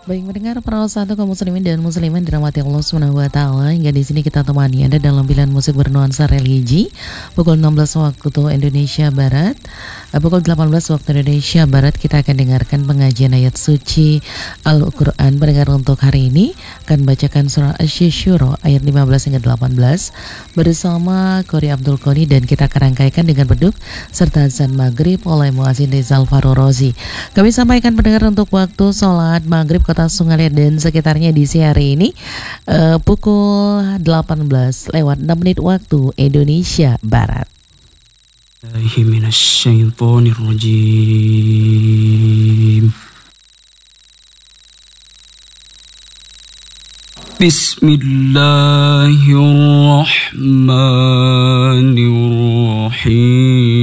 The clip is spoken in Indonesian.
Baik mendengar para satu kaum muslimin dan muslimat dirahmati Allah Subhanahu wa taala, hingga di sini kita temani Anda dalam pilihan musik bernuansa religi pukul 16 waktu Indonesia Barat, pukul 18 waktu Indonesia Barat kita akan dengarkan pengajian ayat suci Al-Qur'an. Pendengar untuk hari ini akan bacakan surah Asy-Syura ayat 15 hingga 18 bersama Qori Abdul Qoni, dan kita akan rangkaikan dengan beduk serta azan maghrib oleh Muazzin Rizal Farurozi. Kami sampaikan pendengar untuk waktu sholat maghrib Kota Sungai dan sekitarnya di siang hari ini pukul 18 lewat 6 menit waktu Indonesia Barat. Bismillahirrahmanirrahim.